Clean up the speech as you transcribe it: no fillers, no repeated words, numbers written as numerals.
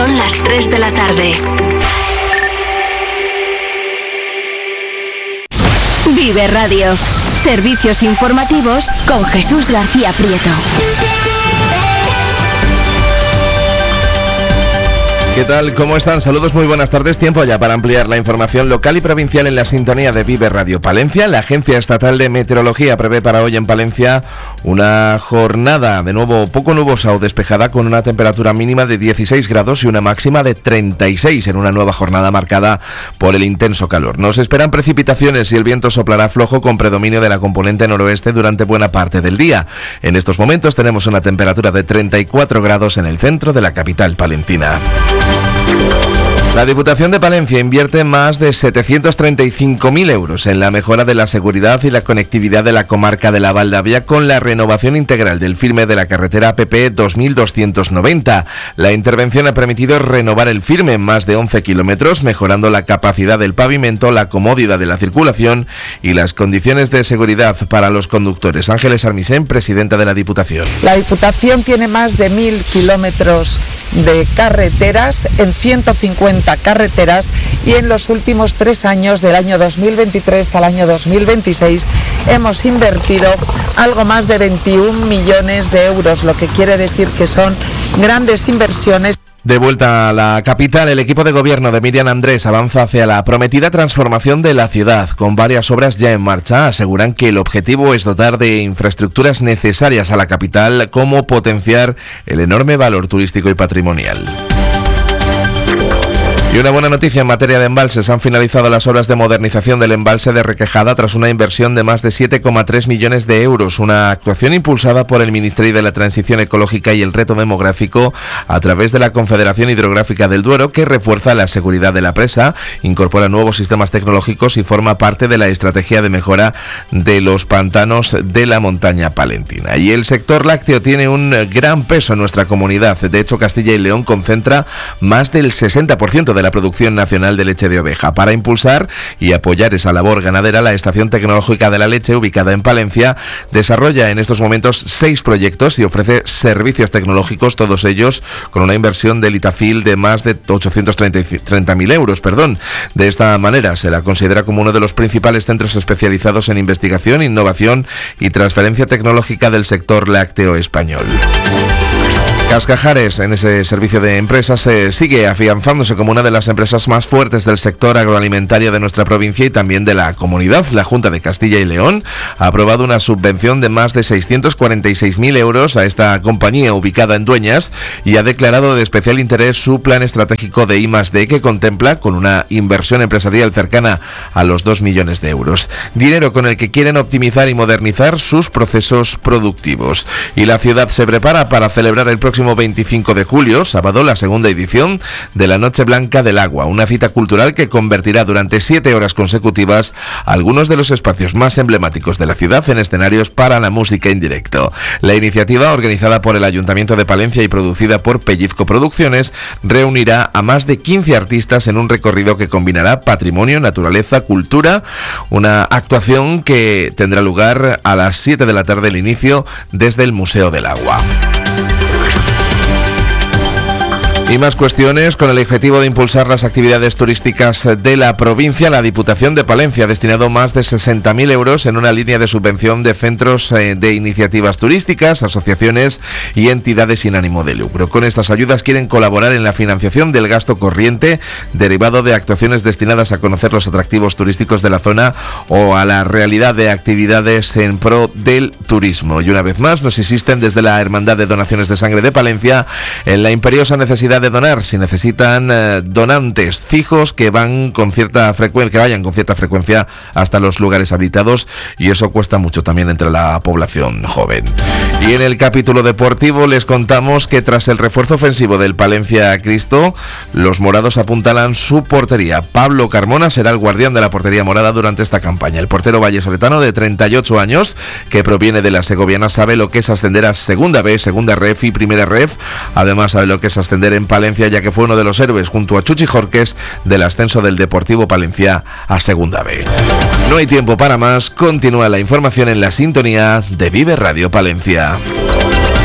Son las 3 de la tarde. Vive Radio. Servicios informativos con Jesús García Prieto. ¿Qué tal? ¿Cómo están? Saludos, muy buenas tardes. Tiempo ya para ampliar la información local y provincial en la sintonía de Vive Radio Palencia. La Agencia Estatal de Meteorología prevé para hoy en Palencia una jornada de nuevo poco nubosa o despejada con una temperatura mínima de 16 grados y una máxima de 36 en una nueva jornada marcada por el intenso calor. Nos esperan precipitaciones y el viento soplará flojo con predominio de la componente noroeste durante buena parte del día. En estos momentos tenemos una temperatura de 34 grados en el centro de la capital palentina. La Diputación de Palencia invierte más de 735.000 euros en la mejora de la seguridad y la conectividad de la comarca de la Valdavia con la renovación integral del firme de la carretera APP 2290. La intervención ha permitido renovar el firme en más de 11 kilómetros, mejorando la capacidad del pavimento, la comodidad de la circulación y las condiciones de seguridad para los conductores. Ángeles Armisen, presidenta de la Diputación. La Diputación tiene más de 1.000 kilómetros de carreteras en 150 carreteras y en los últimos 3 años, del año 2023 al año 2026, hemos invertido algo más de 21 millones de euros, lo que quiere decir que son grandes inversiones. De vuelta a la capital, el equipo de gobierno de Miriam Andrés avanza hacia la prometida transformación de la ciudad, con varias obras ya en marcha. Aseguran que el objetivo es dotar de infraestructuras necesarias a la capital, como potenciar el enorme valor turístico y patrimonial. Y una buena noticia en materia de embalses. Han finalizado las obras de modernización del embalse de Requejada tras una inversión de más de 7,3 millones de euros. Una actuación impulsada por el Ministerio de la Transición Ecológica y el Reto Demográfico a través de la Confederación Hidrográfica del Duero, que refuerza la seguridad de la presa, incorpora nuevos sistemas tecnológicos y forma parte de la estrategia de mejora de los pantanos de la montaña palentina. Y el sector lácteo tiene un gran peso en nuestra comunidad. De hecho, Castilla y León concentra más del 60% de la producción nacional de leche de oveja. Para impulsar y apoyar esa labor ganadera, la Estación Tecnológica de la Leche, ubicada en Palencia, desarrolla en estos momentos 6 proyectos y ofrece servicios tecnológicos, todos ellos con una inversión del Itafil de más de 830.000 euros. De esta manera se la considera como uno de los principales centros especializados en investigación, innovación y transferencia tecnológica del sector lácteo español. Cascajares, en ese servicio de empresas, sigue afianzándose como una de las empresas más fuertes del sector agroalimentario de nuestra provincia y también de la comunidad. La Junta de Castilla y León ha aprobado una subvención de más de 646.000 euros a esta compañía ubicada en Dueñas y ha declarado de especial interés su plan estratégico de I+D, que contempla con una inversión empresarial cercana a los 2 millones de euros. Dinero con el que quieren optimizar y modernizar sus procesos productivos. Y la ciudad se prepara para celebrar el próximo 25 de julio, sábado, la segunda edición de la Noche Blanca del Agua, una cita cultural que convertirá durante 7 horas consecutivas algunos de los espacios más emblemáticos de la ciudad en escenarios para la música en directo. La iniciativa, organizada por el Ayuntamiento de Palencia y producida por Pellizco Producciones, reunirá a más de 15 artistas en un recorrido que combinará patrimonio, naturaleza, cultura, una actuación que tendrá lugar a las 7 de la tarde, el inicio desde el Museo del Agua. Y más cuestiones. Con el objetivo de impulsar las actividades turísticas de la provincia, la Diputación de Palencia ha destinado más de 60.000 euros en una línea de subvención de centros de iniciativas turísticas, asociaciones y entidades sin ánimo de lucro. Con estas ayudas quieren colaborar en la financiación del gasto corriente derivado de actuaciones destinadas a conocer los atractivos turísticos de la zona o a la realidad de actividades en pro del turismo. Y una vez más nos insisten desde la Hermandad de Donaciones de Sangre de Palencia en la imperiosa necesidad de donar. Si necesitan donantes fijos que vayan con cierta frecuencia hasta los lugares habilitados, y eso cuesta mucho también entre la población joven. Y en el capítulo deportivo les contamos que tras el refuerzo ofensivo del Palencia Cristo, los morados apuntalan su portería. Pablo Carmona será el guardián de la portería morada durante esta campaña. El portero vallesoletano de 38 años, que proviene de la segoviana, sabe lo que es ascender a Segunda B, Segunda Ref y Primera Ref. Además sabe lo que es ascender en Palencia, ya que fue uno de los héroes junto a Chuchi Jorques del ascenso del Deportivo Palencia a Segunda B. No hay tiempo para más. Continúa la información en la sintonía de Vive Radio Palencia.